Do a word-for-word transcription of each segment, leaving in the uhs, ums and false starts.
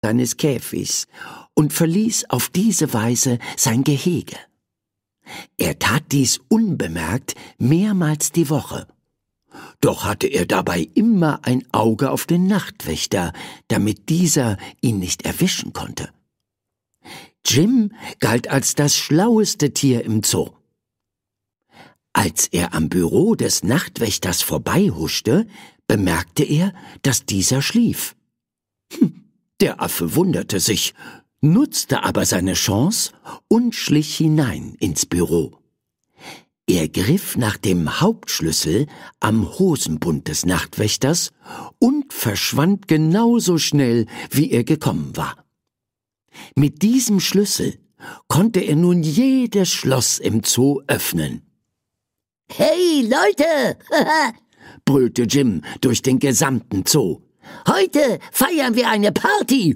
seines Käfigs und verließ auf diese Weise sein Gehege. Er tat dies unbemerkt mehrmals die Woche. Doch hatte er dabei immer ein Auge auf den Nachtwächter, damit dieser ihn nicht erwischen konnte. Jim galt als das schlaueste Tier im Zoo. Als er am Büro des Nachtwächters vorbeihuschte, bemerkte er, dass dieser schlief. Hm, der Affe wunderte sich, nutzte aber seine Chance und schlich hinein ins Büro. Er griff nach dem Hauptschlüssel am Hosenbund des Nachtwächters und verschwand genauso schnell, wie er gekommen war. Mit diesem Schlüssel konnte er nun jedes Schloss im Zoo öffnen. »Hey, Leute!« brüllte Jim durch den gesamten Zoo. »Heute feiern wir eine Party!«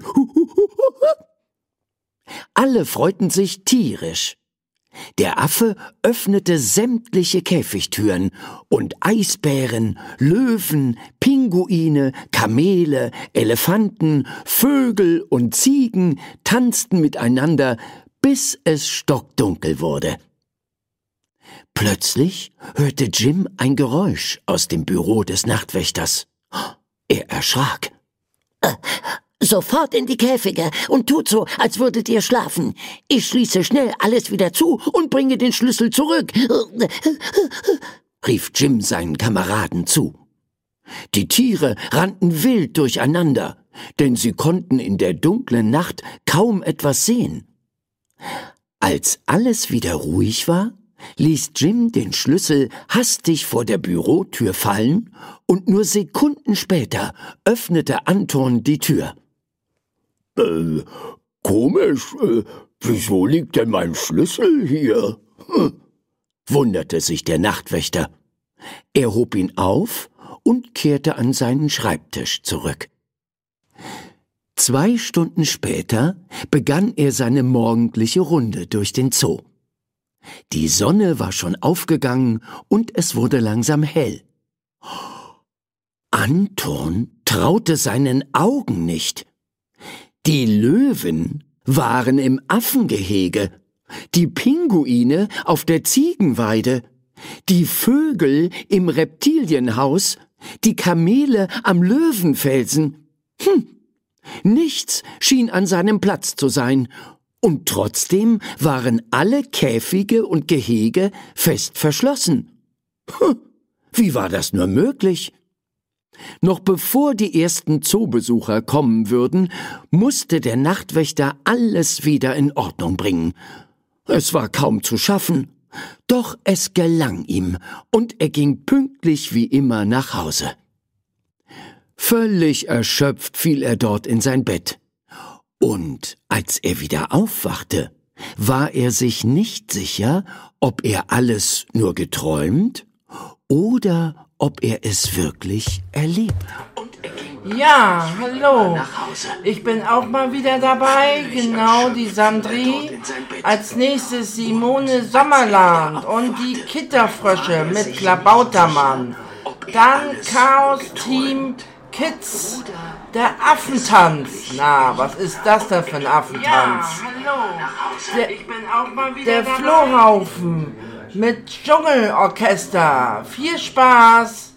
Alle freuten sich tierisch. Der Affe öffnete sämtliche Käfigtüren und Eisbären, Löwen, Pinguine, Kamele, Elefanten, Vögel und Ziegen tanzten miteinander, bis es stockdunkel wurde. Plötzlich hörte Jim ein Geräusch aus dem Büro des Nachtwächters. Er erschrak. »Sofort in die Käfige und tut so, als würdet ihr schlafen. Ich schließe schnell alles wieder zu und bringe den Schlüssel zurück«, rief Jim seinen Kameraden zu. Die Tiere rannten wild durcheinander, denn sie konnten in der dunklen Nacht kaum etwas sehen. Als alles wieder ruhig war, ließ Jim den Schlüssel hastig vor der Bürotür fallen und nur Sekunden später öffnete Anton die Tür. Äh, komisch, äh, wieso liegt denn mein Schlüssel hier? Hm, wunderte sich der Nachtwächter. Er hob ihn auf und kehrte an seinen Schreibtisch zurück. Zwei Stunden später begann er seine morgendliche Runde durch den Zoo. Die Sonne war schon aufgegangen und es wurde langsam hell. Anton traute seinen Augen nicht. Die Löwen waren im Affengehege, die Pinguine auf der Ziegenweide, die Vögel im Reptilienhaus, die Kamele am Löwenfelsen. Hm, nichts schien an seinem Platz zu sein, und trotzdem waren alle Käfige und Gehege fest verschlossen. Hm, wie war das nur möglich? Noch bevor die ersten Zoobesucher kommen würden, musste der Nachtwächter alles wieder in Ordnung bringen. Es war kaum zu schaffen, doch es gelang ihm, und er ging pünktlich wie immer nach Hause. Völlig erschöpft fiel er dort in sein Bett. Und als er wieder aufwachte, war er sich nicht sicher, ob er alles nur geträumt oder ob er es wirklich erlebt. Ja, hallo. Ich bin auch mal wieder dabei, genau die Sandri. Als nächstes Simone Sommerland und die Kitterfrösche mit Klabautermann. Dann Chaos Team Kids, der Affentanz. Na, was ist das denn für ein Affentanz? Ja, hallo. Der, ich bin auch mal wieder der dabei. Flohhaufen mit Dschungelorchester. Viel Spaß!